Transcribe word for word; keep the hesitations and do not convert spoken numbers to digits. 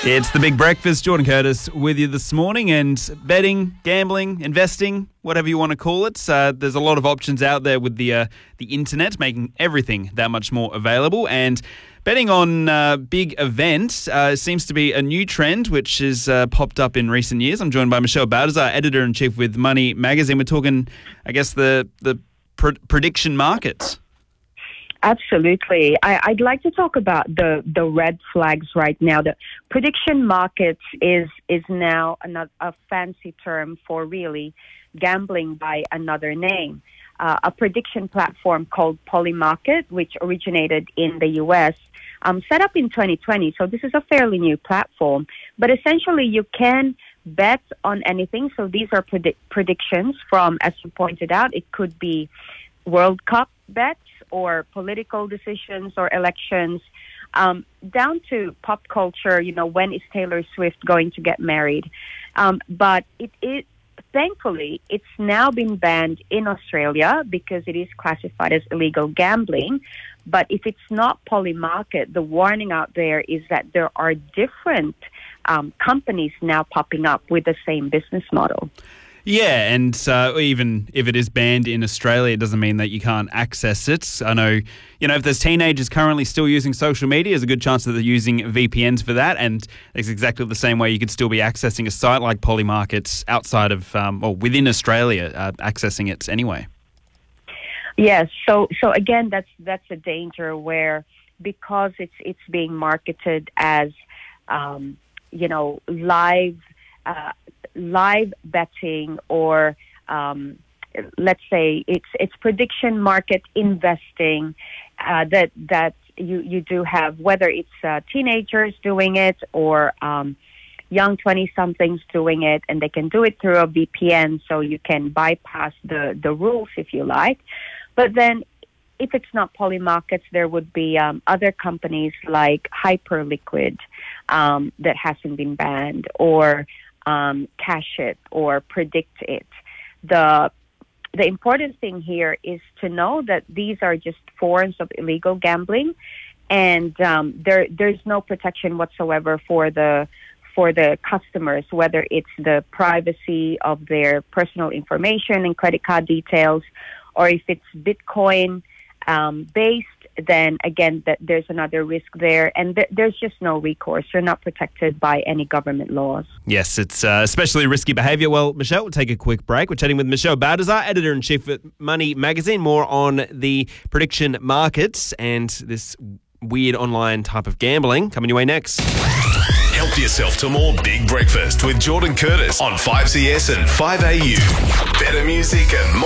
It's the Big Breakfast. Jordan Curtis with you this morning. And betting, gambling, investing, whatever you want to call it, uh, there's a lot of options out there with the uh, the internet making everything that much more available. And betting on uh, big events uh, seems to be a new trend which has uh, popped up in recent years. I'm joined by Michelle Baldassar, Editor-in-Chief with Money Magazine. We're talking, I guess, the, the pr- prediction markets. Absolutely. I, I'd like to talk about the, the red flags right now. The prediction markets is is now another, a fancy term for really gambling by another name. Uh, a prediction platform called Polymarket, which originated in the U S, um, set up in twenty twenty. So this is a fairly new platform. But essentially, you can bet on anything. So these are predi- predictions from, as you pointed out, it could be World Cup bets or political decisions or elections, um, down to pop culture, you know, when is Taylor Swift going to get married? Um, but it is, thankfully, it's now been banned in Australia because it is classified as illegal gambling. But if it's not Polymarket, the warning out there is that there are different um, companies now popping up with the same business model. Yeah, and uh, even if it is banned in Australia, it doesn't mean that you can't access it. I know, you know, if there's teenagers currently still using social media, there's a good chance that they're using V P Ns for that, and it's exactly the same way you could still be accessing a site like Polymarket outside of, um, or within Australia, uh, accessing it anyway. Yes, so so again, that's that's a danger where because it's it's being marketed as, um, you know, live. Uh, live betting or um, let's say it's it's prediction market investing uh, that that you, you do have, whether it's uh, teenagers doing it or um, young twenty-somethings doing it, and they can do it through a V P N, so you can bypass the, the rules if you like. But then if it's not Polymarkets, there would be um, other companies like Hyperliquid um, that hasn't been banned, or Um, Cash It or Predict It. The the important thing here is to know that these are just forms of illegal gambling, and um, there there's no protection whatsoever for the for the customers, whether it's the privacy of their personal information and credit card details, or if it's Bitcoin um, based. Then again, that there's another risk there, and th- there's just no recourse. You're not protected by any government laws. Yes, it's uh, especially risky behaviour. Well, Michelle, we'll take a quick break. We're chatting with Michelle Baldassar, Editor-in-Chief at Money Magazine, more on the prediction markets and this weird online type of gambling coming your way next. Help yourself to more Big Breakfast with Jordan Curtis on five C S and five A U. Better music and more.